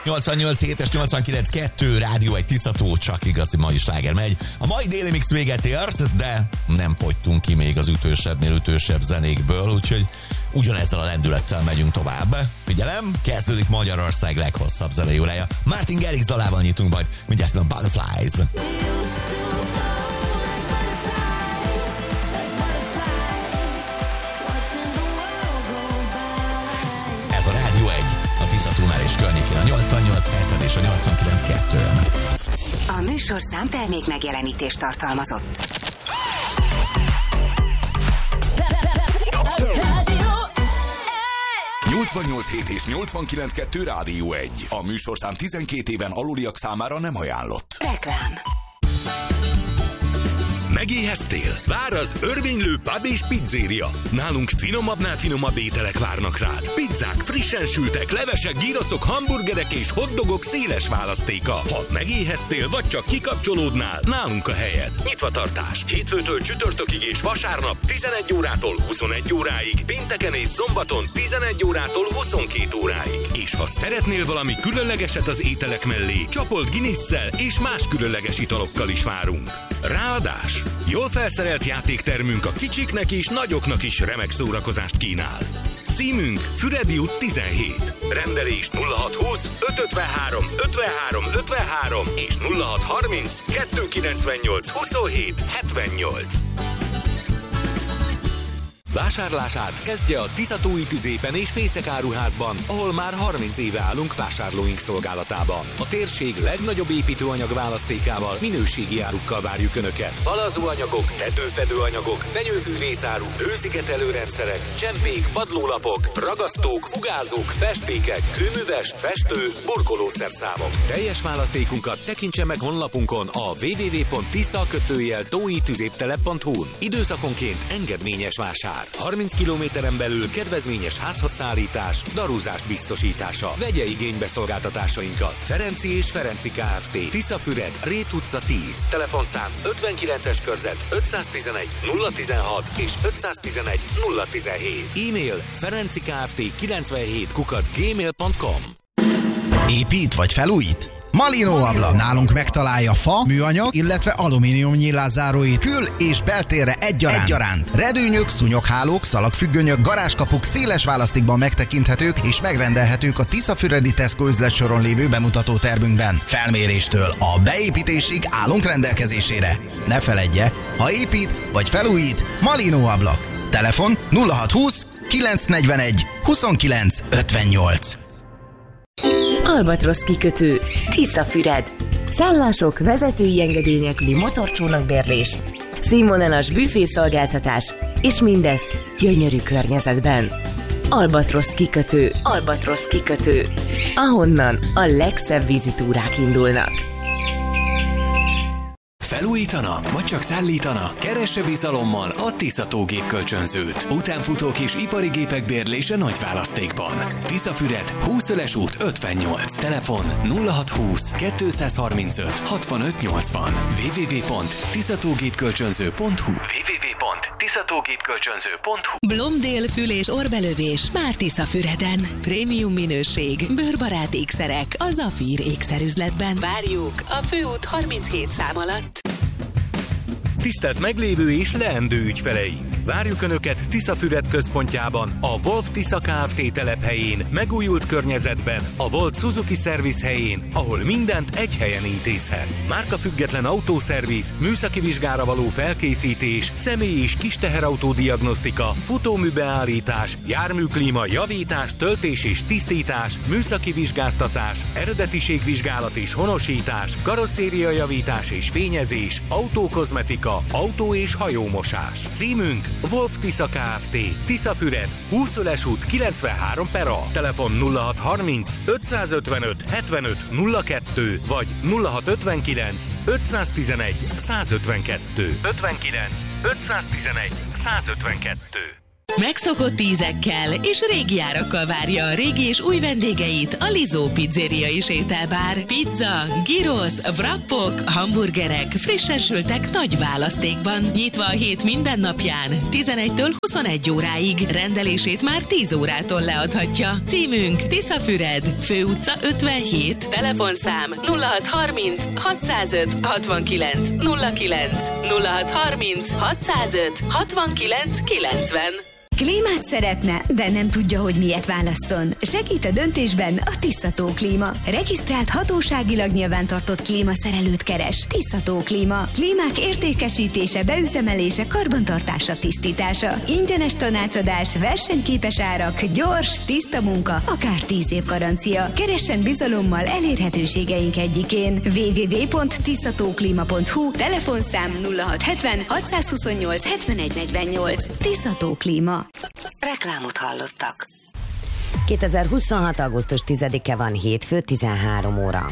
88.7 és 89.2 Rádió egy Tiszató, csak igazi mai sláger megy. A mai déli mix véget ért, de nem fogytunk ki még az ütősebbnél ütősebb zenékből, úgyhogy ugyanezzel a lendülettel megyünk tovább. Figyelem, kezdődik Magyarország leghosszabb zenei órája. Martin Garrix dalával nyitunk majd, mindjárt a Butterflies. Ez a Rádió 1, a Tisza-Tónál és környékén a 88.7 és a 89.2-ön. A műsorszám termék megjelenítést tartalmazott. 88.7 és 89.2 Rádió 1. A műsorszám 12 éven aluliak számára nem ajánlott. Reklám. Megéheztél? Vár az örvénylő pub és pizzéria. Nálunk finomabbnál finomabb ételek várnak rád. Pizzák, frissen sültek, levesek, gyroszok, hamburgerek és hotdogok széles választéka. Ha megéheztél, vagy csak kikapcsolódnál, nálunk a helyed. Nyitvatartás. Hétfőtől csütörtökig és vasárnap 11 órától 21 óráig, pénteken és szombaton 11 órától 22 óráig. És ha szeretnél valami különlegeset az ételek mellé, csapolt Guinness-szel és más különleges italokkal is várunk. Ráadás! Jól felszerelt játéktermünk a kicsiknek és nagyoknak is remek szórakozást kínál. Címünk Füredi út 17. Rendelés 0620 553 53 53 és 0630 298 27 78. Vásárlását kezdje a Tiszatói Tüzépen és Fészek áruházban, ahol már 30 éve állunk vásárlóink szolgálatában. A térség legnagyobb építőanyag választékával, minőségi árukkal várjuk Önöket. Falazóanyagok, tetőfedőanyagok, fenyőfűrészáru, hőszigetelőrendszerek, csempék, padlólapok, ragasztók, fugázók, festmékek, kőműves, festő, burkolószerszámok. Teljes választékunkat tekintse meg honlapunkon a www.tisza-toitüzéptelep.hu-n. Időszakonként engedményes vásár. 30 kilométeren belül kedvezményes házhozszállítás, darúzás biztosítása. Vegye igénybe szolgáltatásainkat. Ferenci és Ferenci Kft. Tiszafüred, Rét utca 10. Telefonszám 59-es körzet 511 016 és 511 017. E-mail ferencikft97@gmail.com. Épít vagy felújít? Malinó Ablak. Nálunk megtalálja fa, műanyag, illetve alumínium nyílászáróit kül- és beltérre egyaránt. Redőnyök, szúnyoghálók, szalagfüggönyök, garázskapuk széles választékban megtekinthetők és megrendelhetők a Tiszafüredi Tesco üzletsoron lévő bemutató termünkben. Felméréstől a beépítésig állunk rendelkezésére. Ne feledje, ha épít vagy felújít, Malinó Ablak. Telefon 0620 941 29 58. Albatrosz kikötő, Tiszafüred. Szállások, vezetői engedély nélküli motorcsónakbérlés, színvonalas büfészolgáltatás, és mindezt gyönyörű környezetben. Albatrosz kikötő, Albatrosz kikötő, ahonnan a legszebb vízitúrák indulnak. Felújítana, vagy csak szállítana? Keresse bizalommal a Tiszató gépkölcsönzőt. Utánfutók és ipari gépek bérlése nagy választékban. Tiszafüred, 20 Öles út 58. Telefon 0620 235 65 80. www.tiszatógépkölcsönző.hu www.tiszatógépkölcsönző.hu. Blomdale fül- és orrbelövés már Tiszafüreden. Prémium minőség, bőrbarát ékszerek a Zafír ékszerüzletben. Várjuk a főút 37 szám alatt. Tisztelt meglévő és leendő ügyfeleink! Várjuk Önöket Tiszafüred központjában, a Wolf Tisza Kft. Telephelyén, megújult környezetben, a Volt Suzuki Service helyén, ahol mindent egy helyen intézhet. Márkafüggetlen autószerviz, műszaki vizsgára való felkészítés, személy- és kisteherautó diagnosztika, futóműbeállítás, járműklíma javítás, töltés és tisztítás, műszaki vizsgáztatás, eredetiségvizsgálat és honosítás, karosszériajavítás és fényezés, autókozmetika, autó- és hajómosás. Címünk Wolf Tisza Kft. Tiszafüred, 20 Öles út 93/A. Telefon 0630 555 75 02 vagy 0659 511 152. 59 511 152. Megszokott ízekkel és régi árakkal várja a régi és új vendégeit a Lizó Pizzeria és ételbár. Pizza, gyrosz, wrappok, hamburgerek, frissen sültek nagy választékban. Nyitva a hét minden napján, 11-től 21 óráig. Rendelését már 10 órától leadhatja. Címünk Tiszafüred, Főutca 57, telefonszám 0630 605 69 09 0630 605 69 90. Klímát szeretne, de nem tudja, hogy miért válasszon. Segít a döntésben a Tiszató Klíma. Regisztrált hatóságilag nyilvántartott klímaszerelőt keres. Tiszató Klíma. Klímák értékesítése, beüzemelése, karbantartása, tisztítása. Ingyenes tanácsadás, versenyképes árak, gyors, tiszta munka, akár 10 év garancia. Keressen bizalommal elérhetőségeink egyikén. www.tiszatóklima.hu, telefonszám 0670 628 7148. Tiszató Klíma. Reklámot hallottak. 2026. augusztus 10-e van, hétfő, 13 óra.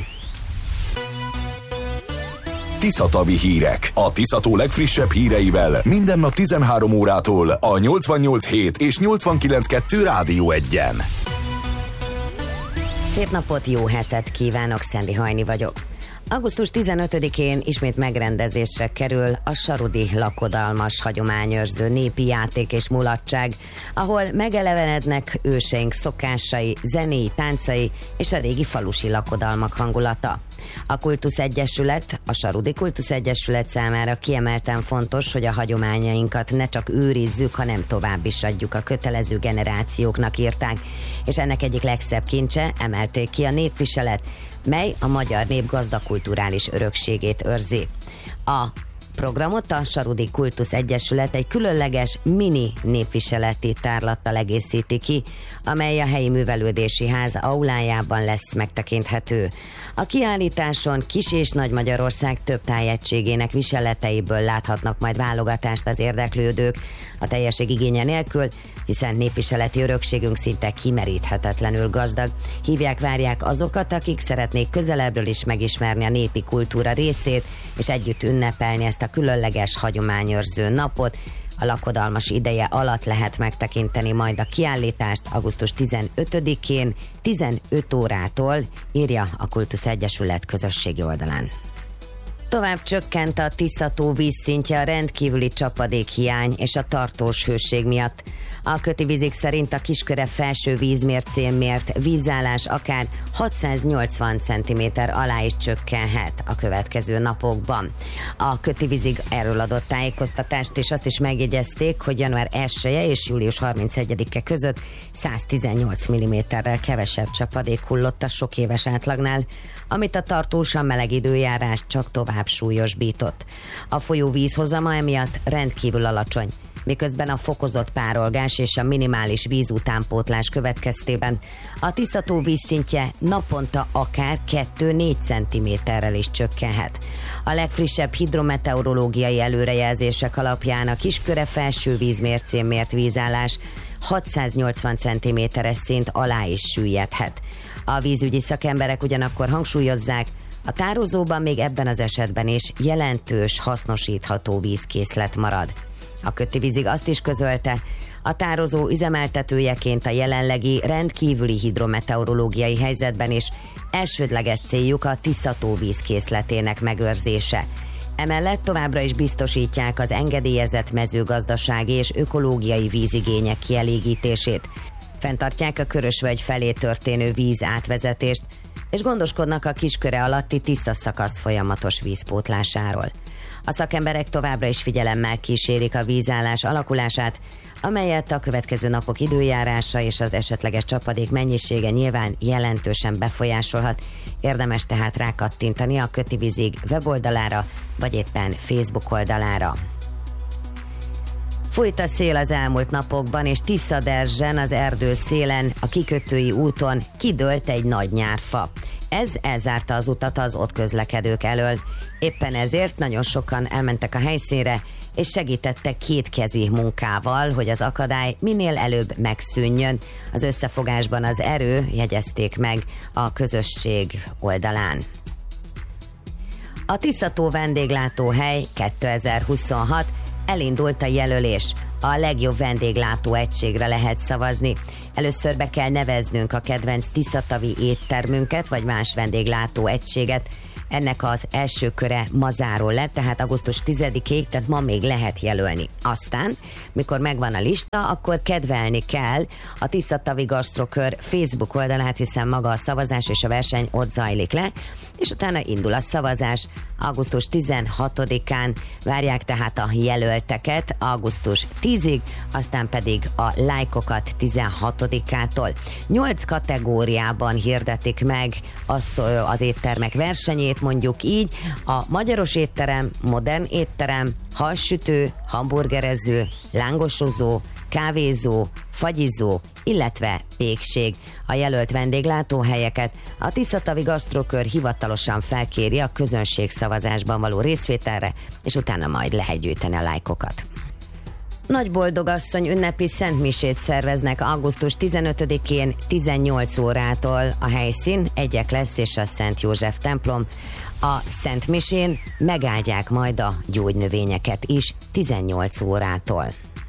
Tiszatavi hírek. A Tiszató legfrissebb híreivel minden nap 13 órától a 88.7 és 89.2 Rádió 1-en. Szép napot, jó hetet kívánok, Szendi Hajni vagyok. Augusztus 15-én ismét megrendezésre kerül a sarudi lakodalmas hagyományőrző népi játék és mulatság, ahol megelevenednek őseink szokásai, zenéi, táncai és a régi falusi lakodalmak hangulata. A Kultusz Egyesület, a Sarudi Kultusz Egyesület számára kiemelten fontos, hogy a hagyományainkat ne csak őrizzük, hanem tovább is adjuk a kötelező generációknak, írták, és ennek egyik legszebb kincse, emelték ki, a népviselet, mely a magyar nép gazdakulturális örökségét őrzi. A programot a Sarudi Kultusz Egyesület egy különleges mini népviseleti tárlattal egészíti ki, amely a helyi művelődési ház aulájában lesz megtekinthető. A kiállításon Kis- és Nagy-Magyarország több tájegységének viseleteiből láthatnak majd válogatást az érdeklődők, a teljesség igénye nélkül, hiszen népviseleti örökségünk szinte kimeríthetetlenül gazdag. Várják azokat, akik szeretnék közelebbről is megismerni a népi kultúra részét, és együtt ünnepelni ezt a különleges hagyományőrző napot. A lakodalmas ideje alatt lehet megtekinteni majd a kiállítást augusztus 15-én 15 órától, írja a Kultusz Egyesület közösségi oldalán. Tovább csökkent a Tiszató vízszintje a rendkívüli csapadékhiány és a tartós hőség miatt. A Köti Vízik szerint a Kisköre felső vízmércén mért vízállás akár 680 cm alá is csökkenhet a következő napokban. A Köti Vízik erről adott tájékoztatást, és azt is megjegyezték, hogy január 1-e és július 31-e között 118 mm-rel kevesebb csapadék hullott a sok éves átlagnál, amit a tartósan meleg időjárás csak tovább súlyosbított. A folyó vízhozama emiatt rendkívül alacsony, miközben a fokozott párolgás és a minimális vízutánpótlás következtében a Tiszató vízszintje naponta akár 2-4 cm-rel is csökkenhet. A legfrissebb hidrometeorológiai előrejelzések alapján a Kisköre felső vízmércén mért vízállás 680 cm-es szint alá is süllyedhet. A vízügyi szakemberek ugyanakkor hangsúlyozzák, a tározóban még ebben az esetben is jelentős hasznosítható vízkészlet marad. A Köti Vízig azt is közölte, a tározó üzemeltetőjeként a jelenlegi rendkívüli hidrometeorológiai helyzetben is elsődleges céljuk a Tiszató vízkészletének megőrzése. Emellett továbbra is biztosítják az engedélyezett mezőgazdasági és ökológiai vízigények kielégítését. Fenntartják a Körösvölgy felé történő víz átvezetést, és gondoskodnak a Kisköre alatti Tisza szakasz folyamatos vízpótlásáról. A szakemberek továbbra is figyelemmel kísérik a vízállás alakulását, amelyet a következő napok időjárása és az esetleges csapadék mennyisége nyilván jelentősen befolyásolhat. Érdemes tehát rákattintani a Köti Vízig weboldalára, vagy éppen Facebook oldalára. Fújt a szél az elmúlt napokban, és Tiszaderzsen az erdő szélen, a kikötői úton kidőlt egy nagy nyárfa. Ez elzárta az utat az ott közlekedők elől. Éppen ezért nagyon sokan elmentek a helyszínre, és segítettek kétkezi munkával, hogy az akadály minél előbb megszűnjön. Az összefogásban az erő, jegyezték meg a közösség oldalán. A Tiszató vendéglátóhely 2026, elindult a jelölés. a legjobb vendéglátó egységre lehet szavazni. Először be kell neveznünk a kedvenc tiszatavi éttermünket, vagy más vendéglátó egységet. Ennek az első köre ma záró lett, tehát augusztus 10-ig, tehát ma még lehet jelölni. Aztán, mikor megvan a lista, akkor kedvelni kell a Tiszatavi Gastrokör Facebook oldalát, hiszen maga a szavazás és a verseny ott zajlik le, és utána indul a szavazás. Augusztus 16-án várják tehát a jelölteket augusztus 10-ig, aztán pedig a lájkokat 16-ától. 8 kategóriában hirdetik meg az éttermek versenyét, mondjuk így: a magyaros étterem, modern étterem, halsütő, hamburgerező, lángosozó, kávézó, fagyizó, illetve pékség. A jelölt vendéglátóhelyeket a Tiszatavi Gastrokör hivatalosan felkéri a közönség szavazásban való részvételre, és utána majd lehet gyűjteni a lájkokat. Nagyboldogasszony ünnepi szentmisét szerveznek augusztus 15-én 18 órától. A helyszín egyek lesz és a Szent József templom. A szentmisén megáldják majd a gyógynövényeket is 18 órától.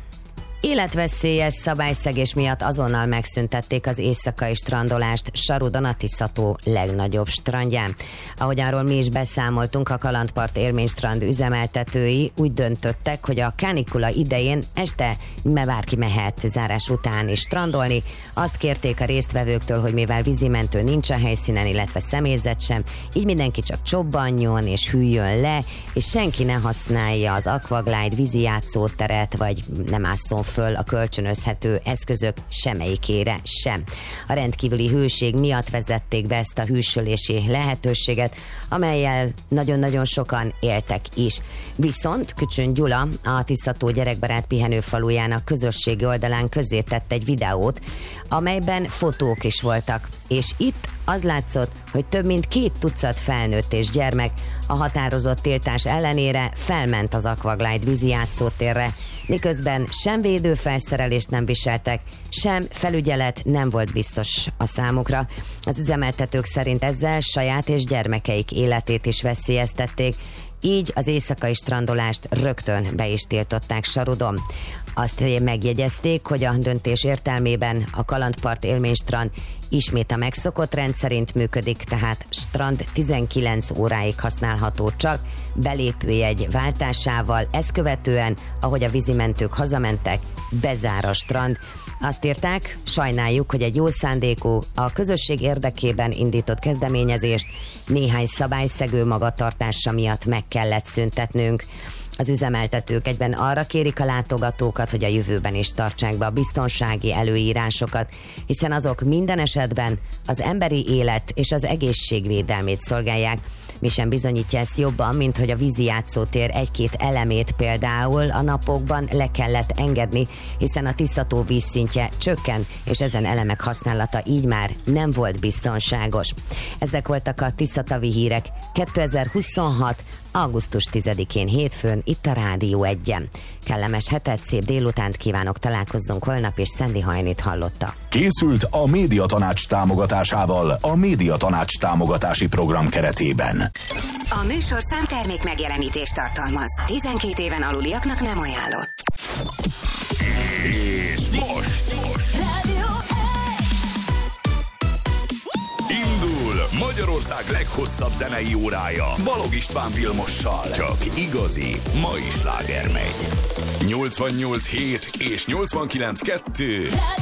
Életveszélyes szabályszegés miatt azonnal megszüntették az éjszakai strandolást Sarudon, a Tisza-tó legnagyobb strandján. Ahogy arról mi is beszámoltunk, a Kalandpart élménystrand üzemeltetői úgy döntöttek, hogy a kánikula idején este bárki mehet zárás után is strandolni. Azt kérték a résztvevőktől, hogy mivel vízimentő nincs a helyszínen, illetve személyzet sem, így mindenki csak csobbanjon és hűljön le, és senki ne használja az Aquaglide vízi játszóteret, vagy nem ásszon föl a kölcsönözhető eszközök semmelyikére sem. A rendkívüli hőség miatt vezették be ezt a hűsölési lehetőséget, amellyel nagyon-nagyon sokan éltek is. Viszont Kücsön Gyula, a Tisza-tó gyerekbarát pihenőfalujának közösségi oldalán közzétett egy videót, amelyben fotók is voltak, és itt az látszott, hogy több mint 2 tucat felnőtt és gyermek a határozott tiltás ellenére felment az Aquaglide vízi játszótérre, miközben sem védőfelszerelést nem viseltek, sem felügyelet nem volt biztos a számukra. Az üzemeltetők szerint ezzel saját és gyermekeik életét is veszélyeztették, így az éjszakai strandolást rögtön be is tiltották Sarudon. Azt megjegyezték, hogy a döntés értelmében a Kalandpart élménystrand ismét a megszokott rend szerint működik, tehát strand 19 óráig használható csak, belépőjegy váltásával, ezt követően, ahogy a vízimentők hazamentek, bezár a strand. Azt írták, sajnáljuk, hogy egy jó szándékú, a közösség érdekében indított kezdeményezést néhány szabályszegő magatartása miatt meg kellett szüntetnünk. Az üzemeltetők egyben arra kérik a látogatókat, hogy a jövőben is tartsák be a biztonsági előírásokat, hiszen azok minden esetben az emberi élet és az egészségvédelmét szolgálják. Mi sem bizonyítja ezt jobban, mint hogy a vízi játszótér egy-két elemét például a napokban le kellett engedni, hiszen a Tisza-tó vízszintje csökken, és ezen elemek használata így már nem volt biztonságos. Ezek voltak a Tiszatavi hírek 2026. augusztus 10-én hétfőn itt a Rádió 1-en. Kellemes hetet, szép délutánt kívánok, találkozzunk holnap, és Szendi Hajnit hallotta. Készült a Médiatanács támogatásával a Médiatanács támogatási program keretében. A műsorszám termék megjelenítést tartalmaz. 12 éven aluliaknak nem ajánlott. És most Rádió 1! indul Magyarország leghosszabb zenei órája Balog István Vilmossal. Csak igazi mai sláger megy. 88.7 és 89.2